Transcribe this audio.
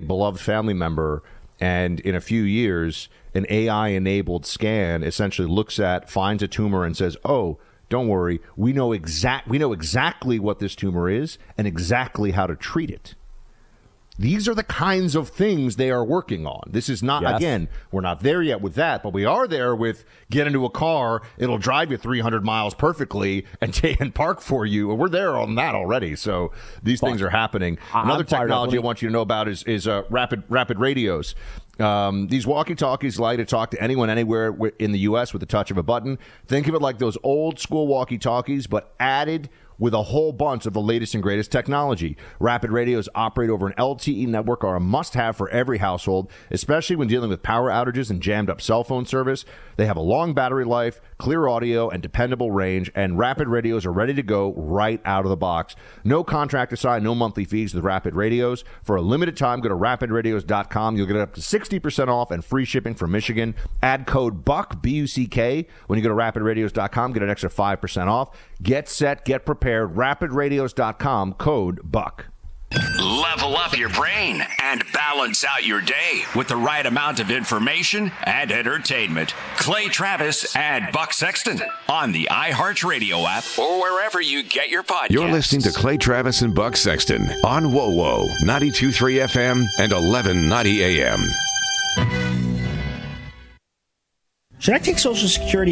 beloved family member, and in a few years, an AI-enabled scan essentially finds a tumor and says, "Oh, don't worry, we know exactly what this tumor is and exactly how to treat it." These are the kinds of things they are working on. This is not, again, we're not there yet with that, but we are there with get into a car, it'll drive you 300 miles perfectly and park for you. And we're there on that already. So these things are happening. Another technology I want you to know about is rapid radios. These walkie-talkies allow you to talk to anyone, anywhere in the U.S. with the touch of a button. Think of it like those old school walkie-talkies, but added with a whole bunch of the latest and greatest technology. Rapid radios operate over an LTE network, are a must-have for every household, especially when dealing with power outages and jammed-up cell phone service. They have a long battery life, clear audio, and dependable range, and Rapid radios are ready to go right out of the box. No contract assigned, no monthly fees with Rapid radios. For a limited time, go to rapidradios.com. You'll get up to 60% off and free shipping from Michigan. Add code BUCK, B-U-C-K, when you go to rapidradios.com. Get an extra 5% off. Get set, get prepared. Rapidradios.com, code BUCK. Level up your brain and balance out your day with the right amount of information and entertainment. Clay Travis and Buck Sexton on the iHeartRadio app or wherever you get your podcasts. You're listening to Clay Travis and Buck Sexton on WOWO 92.3 FM and 1190 AM. Should I take Social Security